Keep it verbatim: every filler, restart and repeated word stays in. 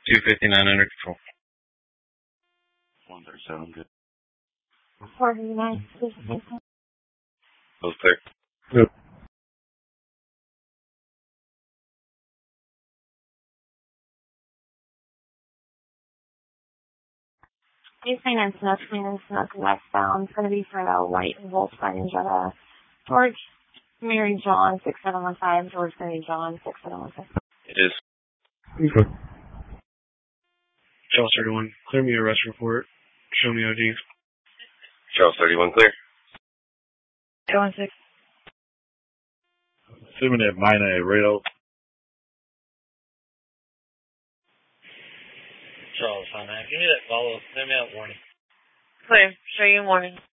two fifty-nine under control. one thirty-seven, good. forty-nine. Both clear. Yep. New finance nuts, finance nuts, westbound. It's going to be for a white Volkswagen Jetta. George, Mary John, six seven one five. George, Mary John, six seven one five. It is. Okay. Charles thirty-one, clear me arrest report. Show me O D. Charles thirty-one, clear. two one six. Assuming that minor rail. Charles, on that. Give me that follow. Send me that warning. Clear. Show you warning.